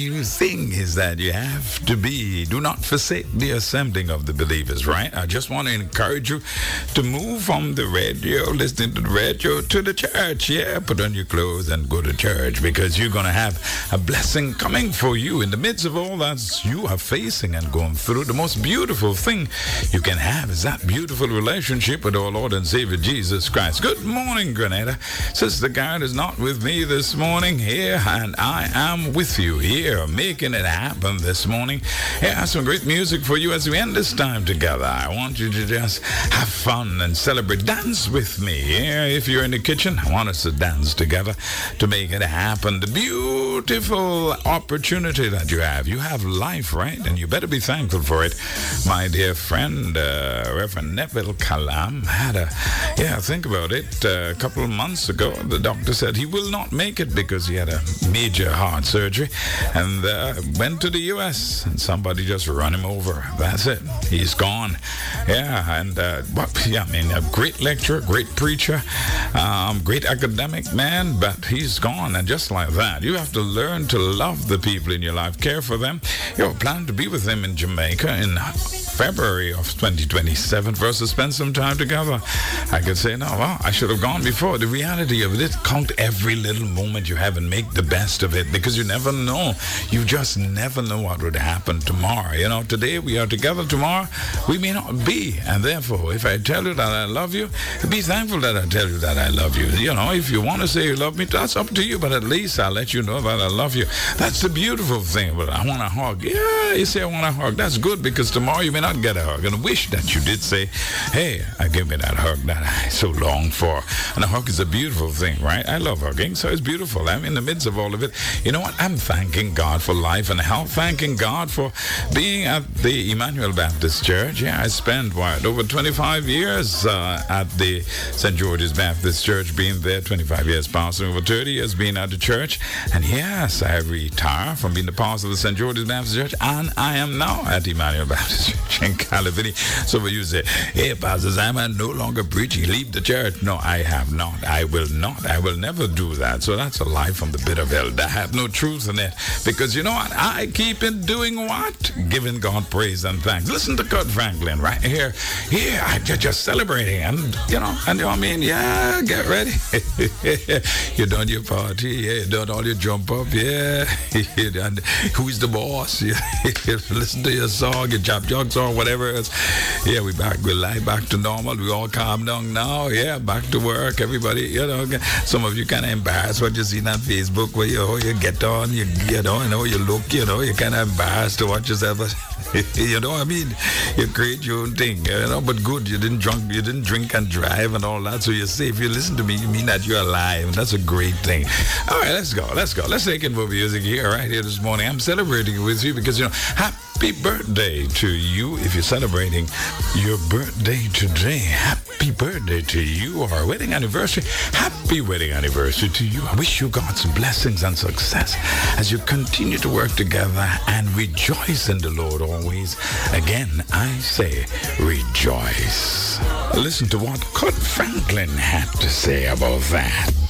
new thing is that you have to do not forsake the assembling of the believers, right? I just want to encourage you to move from the radio, listening to the radio, to the church. Yeah, put on your clothes and go to church, because you're going to have a blessing coming for you in the midst of all that you are facing and going through. The most beautiful thing you can have is that beautiful relationship with our Lord and Savior Jesus Christ. Good morning, Grenada. Sister God is not with me this morning here, and I am with you here, making it happen this morning. Yeah, some great music for you as we end this time together. I want you to just have fun and celebrate. Dance with me. Yeah, if you're in the kitchen, I want us to dance together to make it happen. The beautiful opportunity that you have. You have life, right? And you better be thankful for it. My dear friend, Reverend Neville Kalam think about it. A couple of months ago, the doctor said he will not make it because he had a major heart surgery and went to the U.S. and somebody just run him over. That's it. He's gone. Yeah, and a great lecturer, great preacher, great academic man, but he's gone. And just like that, you have to learn to love the people in your life, care for them. You plan to be with them in Jamaica in February of 2027 for us to spend some time together. I could say, no, well, I should have gone before. The reality of it is, count every little moment you have and make the best of it, because you never know. You just never know what would happen tomorrow. You know, today we are together, tomorrow we may not be. And therefore, if I tell you that I love you, be thankful that I tell you that I love you. You know, if you want to say you love me, that's up to you, but at least I'll let you know that I love you. That's the beautiful thing. But I want a hug. Yeah, you say I want a hug. That's good, because tomorrow you may not get a hug. And I wish that you did say, hey, give me that hug that I so long for. And a hug is a beautiful thing, right? I love hugging, so it's beautiful. I'm in the midst of all of it. You know what? I'm thanking God for life and health, thanking God for being at the Emmanuel Baptist Church. Yeah, I spent, over 25 years at the St. George's Baptist Church, being there 25 years pastoring, over 30 years being at the church. And yes, I retired from being the pastor of the St. George's Baptist Church, and I am now at Emmanuel Baptist Church in California. So when you say, hey, Pastor Simon, no longer preaching, leave the church. No, I have not. I will not. I will never do that. So that's a lie from the pit of hell. I have no truth in it. Because you know what? I keep in doing what? Giving God praise and thanks. Listen to Kurt Franklin right here. Here, I'm just celebrating. And, you know what I mean? Yeah, get ready. You done your party. Yeah, you done all your jump up. Yeah. And who's the boss? Yeah. Listen to your song, your Jap Jug song, whatever it is. Yeah, we're live back to normal. We all calm down now. Yeah, back to work. Everybody, you know, some of you kind of embarrassed what you see on Facebook where you get on, you look, you're kind of embarrassed to watch yourself. You know what I mean? You create your own thing, but good. You didn't drink and drive and all that. So you say, if you listen to me, you mean that you're alive. And that's a great thing. All right, let's go. Let's take in more music here, right here this morning. I'm celebrating with you because, happy birthday to you. If you're celebrating your birthday today, happy birthday to you. Or wedding anniversary, happy wedding anniversary to you. I wish you God's blessings and success as you continue to work together and rejoice in the Lord always. Again, I say rejoice. Listen to what Kurt Franklin had to say about that.